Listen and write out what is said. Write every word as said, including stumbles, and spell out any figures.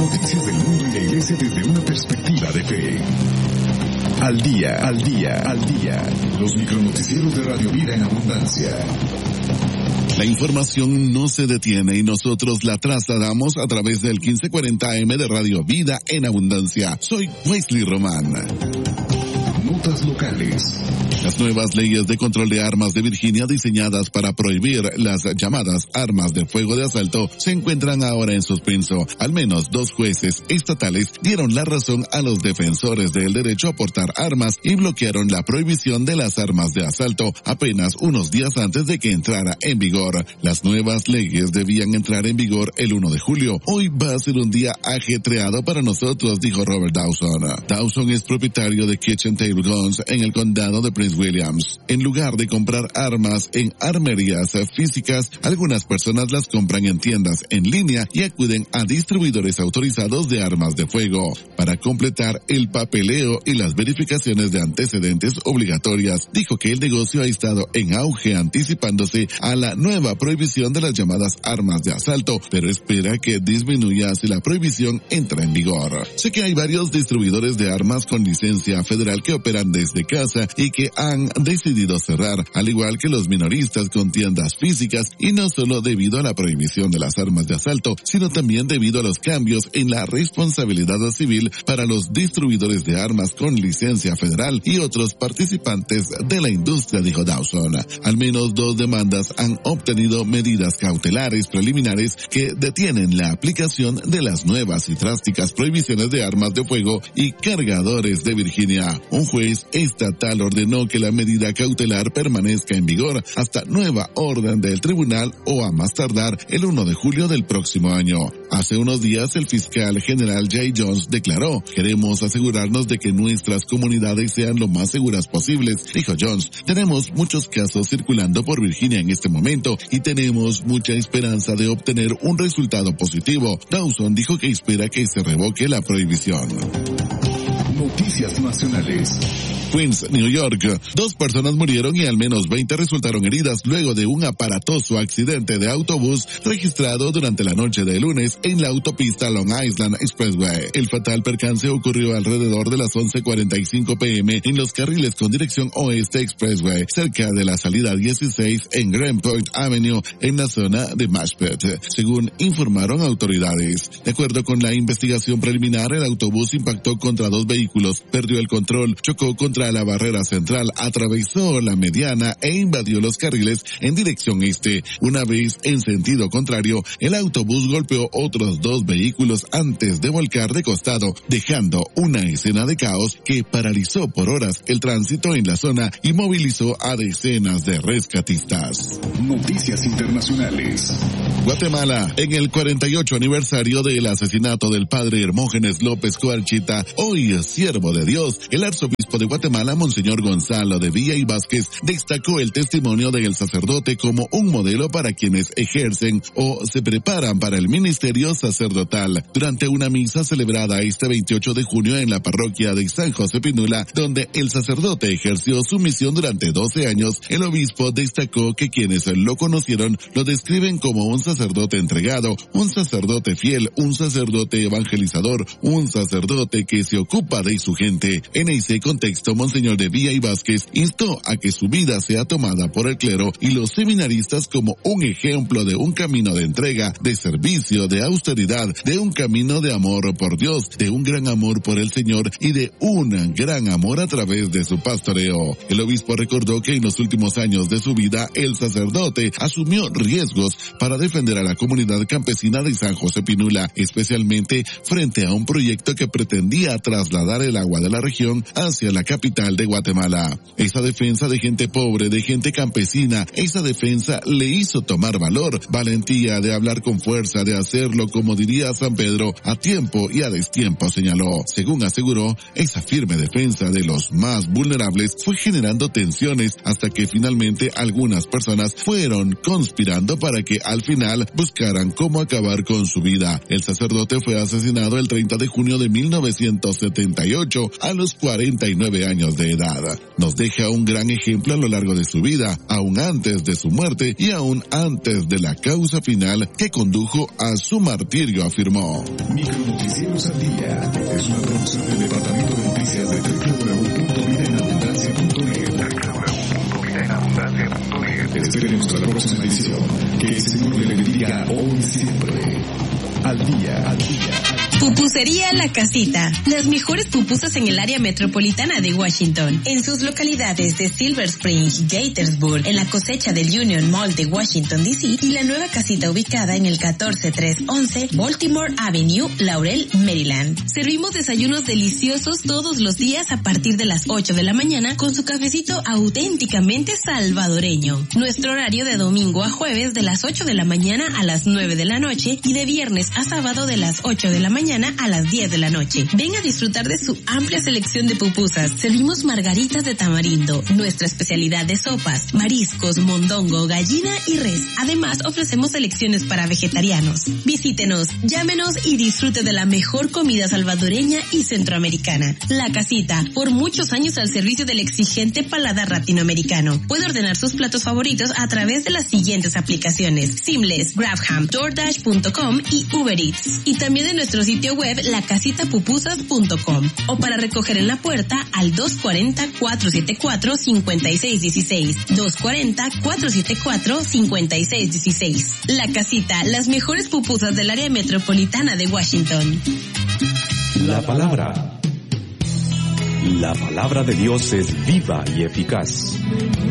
Noticias del mundo y la iglesia desde una perspectiva de fe. Al día, al día, al día. Los micronoticieros de Radio Vida en Abundancia. La información no se detiene y nosotros la trasladamos a través del quince cuarenta A M de Radio Vida en Abundancia. Soy Wesley Román. Notas locales. Las nuevas leyes de control de armas de Virginia diseñadas para prohibir las llamadas armas de fuego de asalto se encuentran ahora en suspenso. Al menos dos jueces estatales dieron la razón a los defensores del derecho a portar armas y bloquearon la prohibición de las armas de asalto apenas unos días antes de que entrara en vigor. Las nuevas leyes debían entrar en vigor el primero de julio. Hoy va a ser un día ajetreado para nosotros, dijo Robert Dawson. Dawson es propietario de Kitchen Table Guns en el condado de Prince Williams. En lugar de comprar armas en armerías físicas, algunas personas las compran en tiendas en línea y acuden a distribuidores autorizados de armas de fuego. Para completar el papeleo y las verificaciones de antecedentes obligatorias, dijo que el negocio ha estado en auge anticipándose a la nueva prohibición de las llamadas armas de asalto, pero espera que disminuya si la prohibición entra en vigor. Sé que hay varios distribuidores de armas con licencia federal que operan desde casa y que han decidido cerrar, al igual que los minoristas con tiendas físicas, y no solo debido a la prohibición de las armas de asalto, sino también debido a los cambios en la responsabilidad civil para los distribuidores de armas con licencia federal y otros participantes de la industria, dijo Dawson. Al menos dos demandas han obtenido medidas cautelares preliminares que detienen la aplicación de las nuevas y drásticas prohibiciones de armas de fuego y cargadores de Virginia. Un juez estatal ordenó que la medida cautelar permanezca en vigor hasta nueva orden del tribunal o a más tardar el primero de julio del próximo año. Hace unos días el fiscal general Jay Jones declaró: queremos asegurarnos de que nuestras comunidades sean lo más seguras posibles, dijo Jones. Tenemos muchos casos circulando por Virginia en este momento y tenemos mucha esperanza de obtener un resultado positivo. Dawson dijo que espera que se revoque la prohibición. Noticias nacionales. Queens, New York. Dos personas murieron y al menos veinte resultaron heridas luego de un aparatoso accidente de autobús registrado durante la noche de lunes en la autopista Long Island Expressway. El fatal percance ocurrió alrededor de las once cuarenta y cinco p m en los carriles con dirección oeste Expressway, cerca de la salida dieciséis en Grand Point Avenue, en la zona de Mashpet, según informaron autoridades. De acuerdo con la investigación preliminar, el autobús impactó contra dos vehículos, perdió el control, chocó contra la barrera central, atravesó la mediana e invadió los carriles en dirección este. Una vez en sentido contrario, el autobús golpeó otros dos vehículos antes de volcar de costado, dejando una escena de caos que paralizó por horas el tránsito en la zona y movilizó a decenas de rescatistas. Noticias internacionales. Guatemala, en el cuarenta y ocho aniversario del asesinato del padre Hermógenes López Coarchita, hoy siervo de Dios, el arzobispo de Guatemala, Monseñor Gonzalo de Villa y Vázquez, destacó el testimonio del sacerdote como un modelo para quienes ejercen o se preparan para el ministerio sacerdotal. Durante una misa celebrada este veintiocho de junio en la parroquia de San José Pinula, donde el sacerdote ejerció su misión durante doce años, el obispo destacó que quienes lo conocieron lo describen como un sacerdote entregado, un sacerdote fiel, un sacerdote evangelizador, un sacerdote que se ocupa de su gente. En ese contexto, Monseñor de Villa y Vázquez instó a que su vida sea tomada por el clero y los seminaristas como un ejemplo de un camino de entrega, de servicio, de austeridad, de un camino de amor por Dios, de un gran amor por el Señor y de un gran amor a través de su pastoreo. El obispo recordó que en los últimos años de su vida, el sacerdote asumió riesgos para defender a la comunidad campesina de San José Pinula, especialmente frente a un proyecto que pretendía trasladar el agua de la región hacia la capital de Guatemala. Esa defensa de gente pobre, de gente campesina, esa defensa le hizo tomar valor, valentía de hablar con fuerza, de hacerlo, como diría San Pedro, a tiempo y a destiempo, señaló. Según aseguró, esa firme defensa de los más vulnerables fue generando tensiones hasta que finalmente algunas personas fueron conspirando para que al final buscaran cómo acabar con su vida. El sacerdote fue asesinado el treinta de junio de mil novecientos setenta y ocho a los cuarenta y nueve años de edad. Nos deja un gran ejemplo a lo largo de su vida, aún antes de su muerte y aún antes de la causa final que condujo a su martirio, afirmó. Micronoticias Noticieros al Día es una producción del Departamento de Noticias de doble u doble u doble u punto vida en abundancia punto net. doble u doble u doble u punto vida en abundancia punto net. Espérenos a la próxima edición. Que el Señor le bendiga hoy y siempre. Al día, al día. Pupusería La Casita. Las mejores pupusas en el área metropolitana de Washington. En sus localidades de Silver Spring, Gaithersburg, en la cosecha del Union Mall de Washington, D C y la nueva casita ubicada en el catorce tres once Baltimore Avenue, Laurel, Maryland. Servimos desayunos deliciosos todos los días a partir de las ocho de la mañana con su cafecito auténticamente salvadoreño. Nuestro horario de domingo a jueves de las ocho de la mañana a las nueve de la noche y de viernes a sábado de las ocho de la mañana a las diez de la noche. Ven a disfrutar de su amplia selección de pupusas. Servimos margaritas de tamarindo, nuestra especialidad de sopas, mariscos, mondongo, gallina y res. Además, ofrecemos selecciones para vegetarianos. Visítenos, llámenos y disfrute de la mejor comida salvadoreña y centroamericana. La Casita, por muchos años al servicio del exigente paladar latinoamericano. Puede ordenar sus platos favoritos a través de las siguientes aplicaciones: Seamless, GrabHam, DoorDash punto com y Uber Eats. Y también en nuestro sitio web la casita pupusas punto com o para recoger en la puerta al dos cuatro cero, cuatro siete cuatro, cinco seis uno seis, dos cuatro cero, cuatro siete cuatro, cinco seis uno seis. La Casita, las mejores pupusas del área metropolitana de Washington. La palabra. La palabra de Dios es viva y eficaz.